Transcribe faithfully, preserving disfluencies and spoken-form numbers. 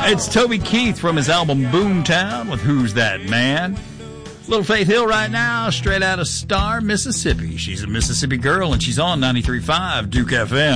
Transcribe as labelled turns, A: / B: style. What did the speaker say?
A: It's Toby Keith from his album Boomtown with Who's That Man? Little Faith Hill right now, straight out of Star, Mississippi. She's a Mississippi girl, and she's on ninety-three point five Duke F M.